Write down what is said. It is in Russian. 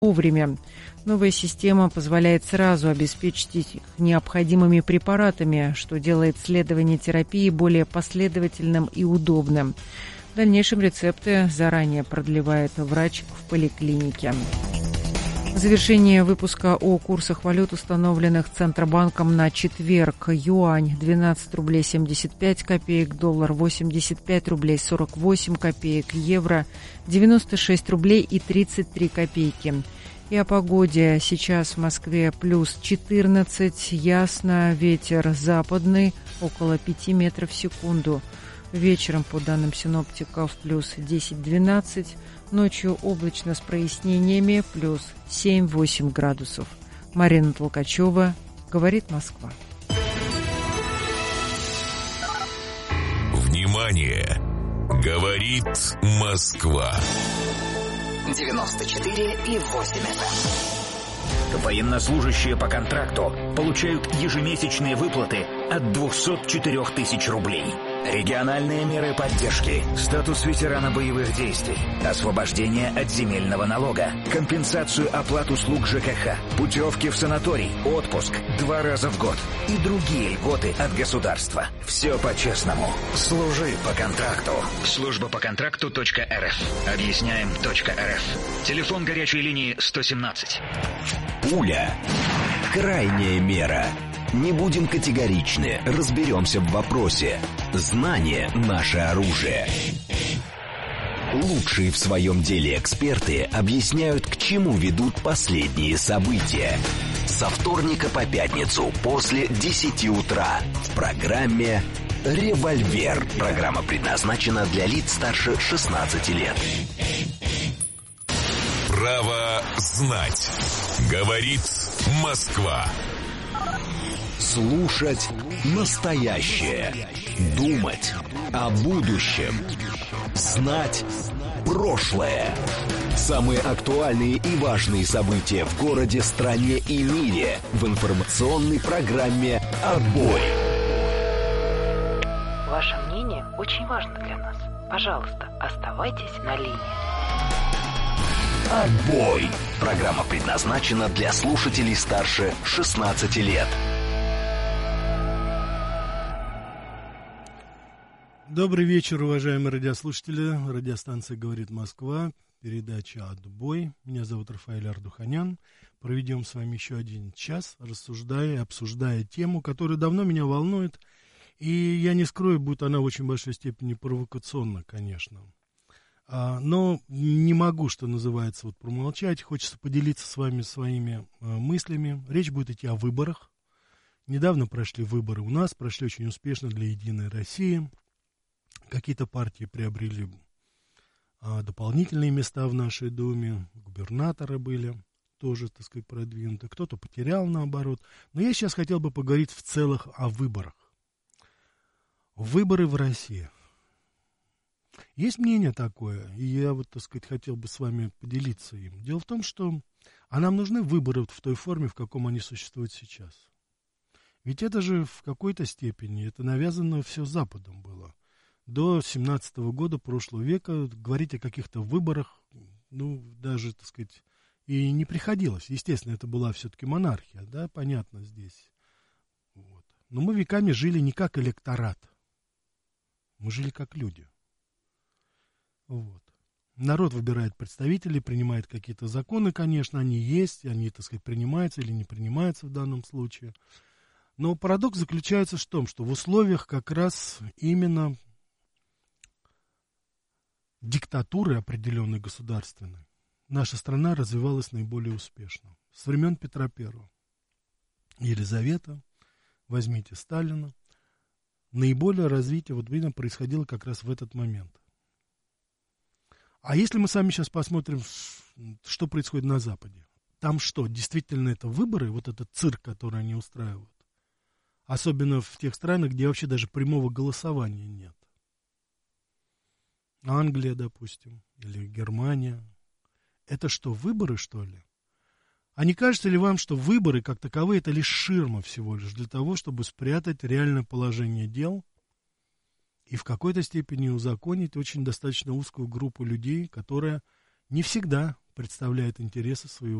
вовремя. Новая система позволяет сразу обеспечить их необходимыми препаратами, что делает следование терапии более последовательным и удобным. В дальнейшем рецепты заранее продлевает врач в поликлинике. Завершение выпуска о курсах валют, установленных Центробанком на четверг. Юань 12 рублей 75 копеек, доллар 85 рублей 48 копеек, евро 96 рублей и 33 копейки. И о погоде. Сейчас в Москве плюс 14, ясно, ветер западный около 5 метров в секунду. Вечером, по данным синоптиков, плюс 10-12, ночью облачно с прояснениями, плюс 7-8 градусов. Марина Толкачева, говорит Москва. Внимание! Говорит Москва. 94,8 FM. Военнослужащие по контракту получают ежемесячные выплаты от 204 тысяч рублей. Региональные меры поддержки, статус ветерана боевых действий, освобождение от земельного налога, компенсацию оплат услуг ЖКХ, путевки в санаторий, отпуск 2 раза в год и другие льготы от государства. Все по-честному. Служи по контракту. Служба по контракту.рф. Объясняем.рф. Телефон горячей линии 117. Пуля. Крайняя мера. Не будем категоричны, разберемся в вопросе. Знание – наше оружие. Лучшие в своем деле эксперты объясняют, к чему ведут последние события. Со вторника по пятницу после 10 утра в программе «Револьвер». Программа предназначена для лиц старше 16 лет. Право знать. Говорит Москва. Слушать настоящее. Думать о будущем. Знать прошлое. Самые актуальные и важные события в городе, стране и мире в информационной программе «Отбой». Ваше мнение очень важно для нас. Пожалуйста, оставайтесь на линии. «Отбой». Программа предназначена для слушателей старше 16 лет. Добрый вечер, уважаемые радиослушатели. Радиостанция «Говорит Москва». Передача «Отбой». Меня зовут Рафаэль Ардуханян. Проведем с вами еще 1 час, рассуждая и обсуждая тему, которая давно меня волнует. И я не скрою, будет она в очень большой степени провокационна, конечно. Но не могу, что называется, промолчать. Хочется поделиться с вами своими мыслями. Речь будет идти о выборах. Недавно прошли выборы у нас, прошли очень успешно для «Единой России». Какие-то партии приобрели дополнительные места в нашей Думе, губернаторы были тоже, так сказать, продвинуты, кто-то потерял, наоборот. Но я сейчас хотел бы поговорить в целых о выборах. Выборы в России. Есть мнение такое, и я так сказать, хотел бы с вами поделиться им. Дело в том, что нам нужны выборы в той форме, в каком они существуют сейчас. Ведь это же в какой-то степени, это навязано все Западом было. До 17 года прошлого века говорить о каких-то выборах, даже, так сказать, и не приходилось. Естественно, это была все-таки монархия, да, понятно здесь. Вот. Но мы веками жили не как электорат. Мы жили как люди. Вот. Народ выбирает представителей, принимает какие-то законы, конечно, они есть, они, так сказать, принимаются или не принимаются в данном случае. Но парадокс заключается в том, что в условиях как раз именно диктатуры определенной государственной наша страна развивалась наиболее успешно. С времен Петра I. Елизавета, возьмите Сталина, наиболее развитие именно происходило как раз в этот момент. А если мы с вами сейчас посмотрим, что происходит на Западе, там что, действительно это выборы, этот цирк, который они устраивают? Особенно в тех странах, где вообще даже прямого голосования нет. Англия, допустим, или Германия. Это что, выборы, что ли? А не кажется ли вам, что выборы, как таковые, это лишь ширма всего лишь для того, чтобы спрятать реальное положение дел и в какой-то степени узаконить очень достаточно узкую группу людей, которая не всегда представляет интересы своего